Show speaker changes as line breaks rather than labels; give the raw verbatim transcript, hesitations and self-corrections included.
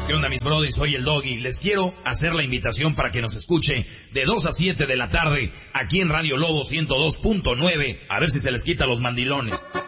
¿Qué onda, mis brodis? Soy el Doggy. Les quiero hacer la invitación para que nos escuche de dos a siete de la tarde aquí en Radio Lobo ciento dos punto nueve. A ver si se les quita los mandilones.